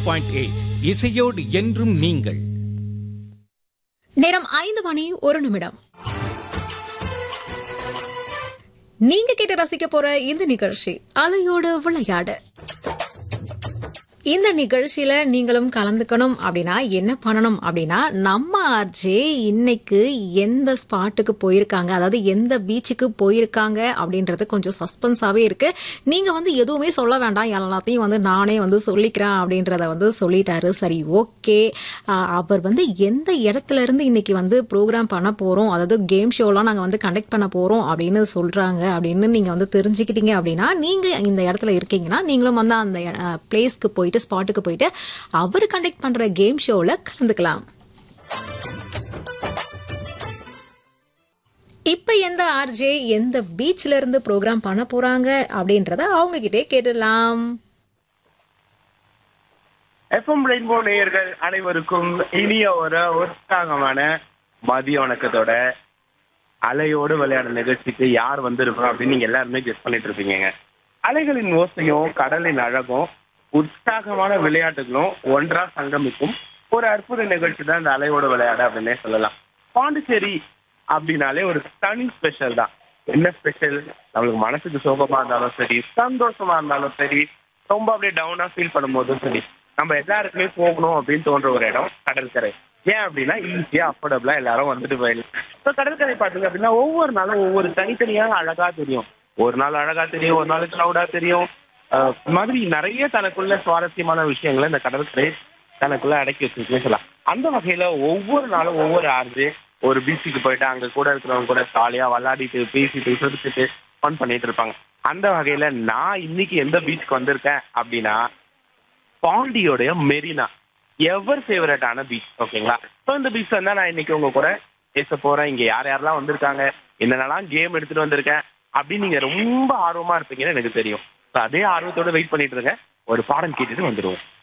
90.8 இசையோடு என்றும் நீங்கள். நேரம் 5:01. நீங்க கேட்டு ரசிக்க போற இந்த நிகழ்ச்சி அலையோடு விளையாடு. இந்த நிகழ்ச்சியில நீங்களும் கலந்துக்கணும் அப்படின்னா என்ன பண்ணணும் அப்படின்னா, நம்ம ஆர்ஜே இன்னைக்கு எந்த ஸ்பாட்டுக்கு போயிருக்காங்க, அதாவது எந்த பீச்சுக்கு போயிருக்காங்க அப்படின்றது கொஞ்சம் சஸ்பென்ஸாவே இருக்கு. நீங்க எதுவுமே சொல்ல வேண்டாம், எல்லாத்தையும் நானே சொல்லிக்கிறேன் அப்படின்றத சொல்லிட்டாரு. சரி, ஓகே. அவர் எந்த இடத்துல இருந்து இன்னைக்கு ப்ரோக்ராம் பண்ண போறோம், அதாவது கேம் ஷோலாம் நாங்க கண்டக்ட் பண்ண போறோம் அப்படின்னு சொல்றாங்க அப்படின்னு நீங்க தெரிஞ்சுக்கிட்டீங்க அப்படின்னா, நீங்க இந்த இடத்துல இருக்கீங்கன்னா நீங்களும் அந்த பிளேஸ்க்கு போயிட்டு, ஸ்பாட்டுக்கு போயிட்டு அவர் கண்டக்ட் பண்ற கேம் ஷோல கலந்துக்கலாம். இப்ப எந்த ஆர்ஜே எந்த பீச்ல இருந்து ப்ரோக்ராம் பண்ண போறாங்க அப்படின்றத அவங்க கிட்டே கேட்டலாம். எஃப்எம் ரெயின்போ நேயர்கள் அனைவருக்கும் இனிய ஒரு உற்சாகமான மதிய வணக்கத்தோட அலையோடு விளையாட நிகழ்ச்சிக்கு யார் வந்திருக்கோம் அப்படின்னு நீங்க எல்லாருமே கெஸ் பண்ணிட்டு இருப்பீங்க. அலைகளின் ஓசையும் கடலின் அழகும் உற்சாகமான விளையாட்டுகளும் ஒன்றா சங்கமிக்கும் ஒரு அற்புத நிகழ்ச்சி தான் இந்த அலையோடு விளையாட அப்படின்னே சொல்லலாம். பாண்டிச்சேரி அப்படின்னாலே ஒரு தனி ஸ்பெஷல் தான். என்ன ஸ்பெஷல்? நம்மளுக்கு மனசுக்கு சோகமா இருந்தாலும் சரி, சந்தோஷமா இருந்தாலும் சரி, ரொம்ப அப்படியே டவுனா ஃபீல் பண்ணும்போதும் சரி, நம்ம எல்லாருக்குமே போகணும் அப்படின்னு தோன்ற ஒரு இடம் கடற்கரை. ஏன் அப்படின்னா ஈஸியா அஃபோர்டபுளா எல்லாரும் வந்துட்டு போயிடலாம். இப்போ கடற்கரை பார்த்தீங்க அப்படின்னா ஒவ்வொரு நாளும் ஒவ்வொரு தனித்தனியாக அழகா தெரியும். ஒரு நாள் அழகா தெரியும், ஒரு நாள் கிளவுடா தெரியும். மாதிரி நிறைய தனக்குள்ள சுவாரஸ்யமான விஷயங்களை இந்த கடற்கரை தனக்குள்ள அடக்கி வச்சிருக்குன்னு சொல்லலாம். அந்த வகையில ஒவ்வொரு நாளும் ஒவ்வொரு ஆர்ஜே ஒரு பீச்சுக்கு போயிட்டு அங்க கூட இருக்கிறவங்க கூட ஜாலியா விளையாடிட்டு பேசிட்டு சிரிச்சுட்டு ஃபன் பண்ணிட்டு இருப்பாங்க. அந்த வகையில நான் இன்னைக்கு எந்த பீச்சுக்கு வந்திருக்கேன் அப்படின்னா, பாண்டியோடைய மெரினா, எவர் ஃபேவரட்டான பீச். ஓகேங்களா? ஸோ இந்த பீச் நான் இன்னைக்கு உங்க கூட பேச போறேன். இங்க யார் யாரெல்லாம் வந்திருக்காங்க, என்னென்னலாம் கேம் எடுத்துட்டு வந்திருக்கேன் அப்படின்னு நீங்க ரொம்ப ஆர்வமா இருப்பீங்கன்னு எனக்கு தெரியும். அதே ஆர்வத்தோட வெயிட் பண்ணிட்டு இருங்க. ஒரு பாடம் கேட்டுட்டு வந்துடுவோம்.